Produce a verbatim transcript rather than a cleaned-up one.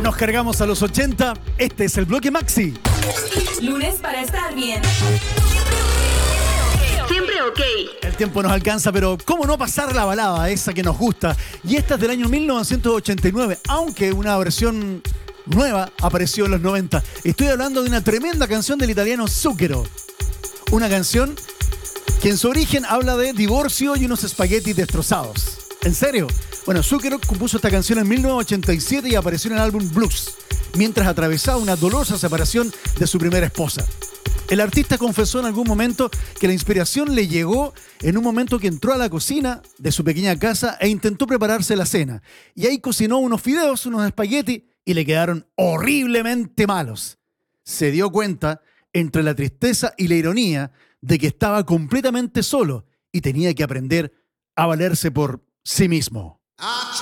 Nos cargamos a los ochenta. Este es el bloque Maxi. Lunes para estar bien. Siempre ok. El tiempo nos alcanza, pero ¿cómo no pasar la balada esa que nos gusta? Y esta es del año mil novecientos ochenta y nueve, aunque una versión nueva apareció en los noventa. Estoy hablando de una tremenda canción del italiano Zucchero. Una canción que en su origen habla de divorcio y unos espaguetis destrozados. ¿En serio? Bueno, Zucchero compuso esta canción en mil novecientos ochenta y siete y apareció en el álbum Blues, mientras atravesaba una dolorosa separación de su primera esposa. El artista confesó en algún momento que la inspiración le llegó en un momento que entró a la cocina de su pequeña casa e intentó prepararse la cena. Y ahí cocinó unos fideos, unos espaguetis, y le quedaron horriblemente malos. Se dio cuenta, entre la tristeza y la ironía, de que estaba completamente solo y tenía que aprender a valerse por sí mismo. I